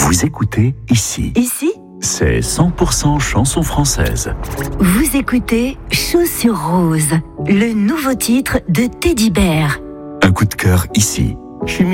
Vous écoutez ici. Ici, C'est 100% chanson française. vous écoutez Chaussures Roses, le nouveau titre de Teddy Bear. Un coup de cœur ici.